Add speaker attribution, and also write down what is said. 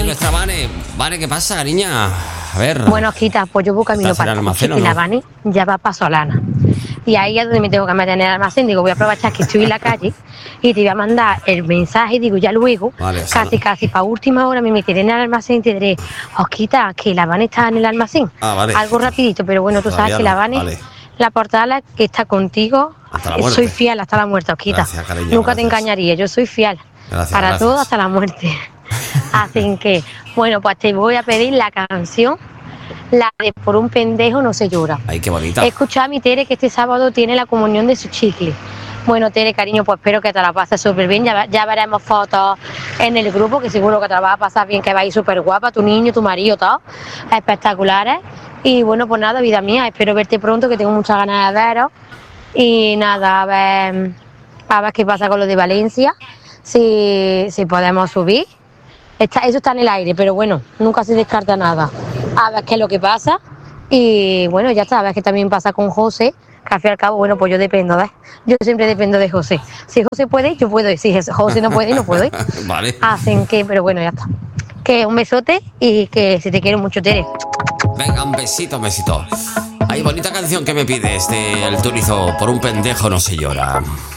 Speaker 1: nuestra Vane. Vane, ¿qué pasa, niña? A ver.
Speaker 2: Bueno, Osquita, pues yo voy camino para el
Speaker 1: almacén,
Speaker 2: y la Vane ya va para Solana. Y ahí es donde me tengo que meter en el almacén. Digo, voy a aprovechar que estoy en la calle y te voy a mandar el mensaje. Digo, ya luego,
Speaker 1: vale,
Speaker 2: casi para última hora me meteré en el almacén y te diré, Osquita, que la Vane está en el almacén.
Speaker 1: Vale.
Speaker 2: Algo rapidito, pero bueno, tú sabes que la Vane, la portada que está contigo, soy fiel hasta la muerte, Osquita.
Speaker 1: Gracias, cariño,
Speaker 2: Nunca
Speaker 1: gracias.
Speaker 2: te engañaría, yo soy fiel. Para todo hasta la muerte. Así que, bueno, pues te voy a pedir la canción, la de Por un pendejo no se llora.
Speaker 1: Ay, qué bonita.
Speaker 2: He escuchado a mi Tere que este sábado tiene la comunión de su chicle. Bueno, Tere, cariño, pues espero que te la pases súper bien. Ya veremos fotos en el grupo, que seguro que te la vas a pasar bien, que va a ir súper guapa, tu niño, tu marido, todo. Espectaculares. Y bueno, pues nada, vida mía, espero verte pronto, que tengo muchas ganas de veros. Y nada, a ver qué pasa con lo de Valencia, si podemos subir. Eso está en el aire, pero bueno, nunca se descarta nada. A ver qué es lo que pasa. Y bueno, ya está, a ver qué también pasa con José, que al fin y al cabo, bueno, pues yo dependo, ¿ves? Yo siempre dependo de José. Si José puede, yo puedo ir. Si José no puede, no puedo ir.
Speaker 1: Vale.
Speaker 2: Hacen que, pero bueno, ya está. Que un besote y que si te quiero mucho, Tere.
Speaker 1: Venga, un besito, un besito. Ay, bonita canción que me pides de El Turizo, Por un pendejo no se llora.